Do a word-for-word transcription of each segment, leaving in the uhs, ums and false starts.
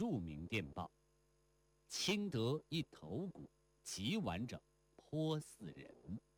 著名电报：清得一头骨，极完整，颇似人。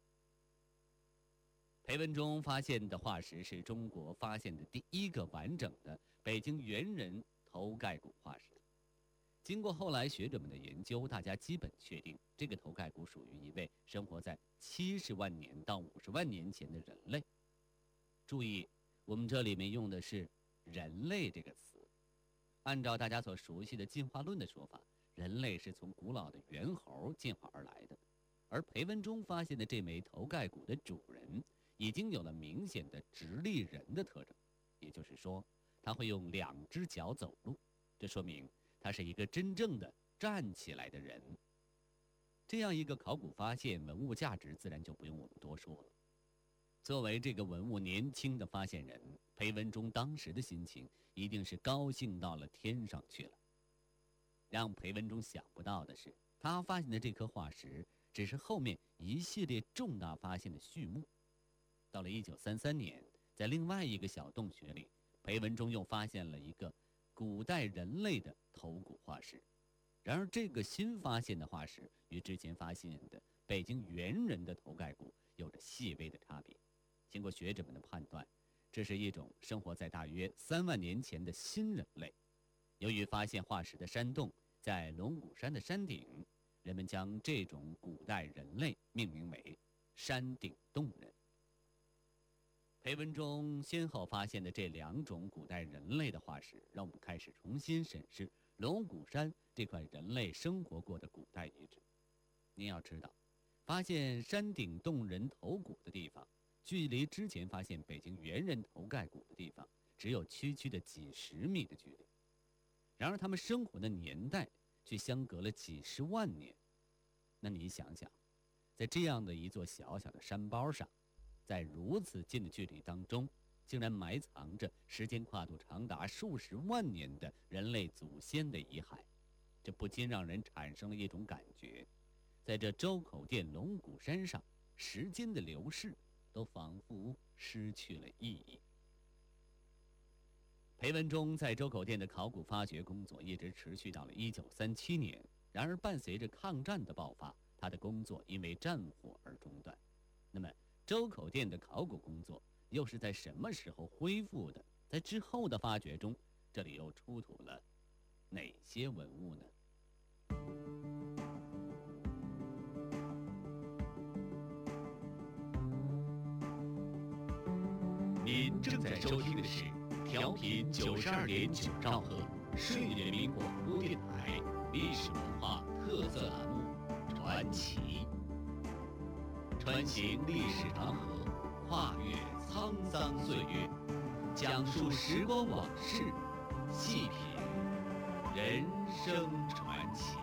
裴文中发现的化石是中国发现的第一个完整的北京猿人头盖骨化石。经过后来学者们的研究，大家基本确定这个头盖骨属于一位生活在七十万年到五十万年前的人类。注意，我们这里面用的是人类这个词。按照大家所熟悉的进化论的说法，人类是从古老的猿猴进化而来的，而裴文中发现的这枚头盖骨的主人已经有了明显的直立人的特征，也就是说他会用两只脚走路，这说明他是一个真正的站起来的人。这样一个考古发现，文物价值自然就不用我们多说了。作为这个文物年轻的发现人，裴文中当时的心情一定是高兴到了天上去了。让裴文中想不到的是，他发现的这颗化石只是后面一系列重大发现的序幕。到了一九三三年，在另外一个小洞穴里，裴文中又发现了一个古代人类的头骨化石。然而这个新发现的化石与之前发现的北京猿人的头盖骨有着细微的差别。经过学者们的判断，这是一种生活在大约三万年前的新人类。由于发现化石的山洞在龙骨山的山顶，人们将这种古代人类命名为山顶洞人。裴文中先后发现的这两种古代人类的化石，让我们开始重新审视龙骨山这块人类生活过的古代遗址。您要知道，发现山顶洞人头骨的地方，距离之前发现北京猿人头盖骨的地方只有区区的几十米的距离，然而他们生活的年代却相隔了几十万年。那你想想，在这样的一座小小的山包上，在如此近的距离当中，竟然埋藏着时间跨度长达数十万年的人类祖先的遗骸，这不禁让人产生了一种感觉，在这周口店龙骨山上，时间的流逝都仿佛失去了意义。裴文中在周口店的考古发掘工作一直持续到了一九三七年，然而伴随着抗战的爆发，他的工作因为战火而中断。那么周口店的考古工作又是在什么时候恢复的？在之后的发掘中，这里又出土了哪些文物呢？您正在收听的是调频九十二点九兆赫顺人民广播电台历史文化特色栏目《传奇》，穿行历史长河，跨越沧桑岁月，讲述时光往事，细品人生传奇。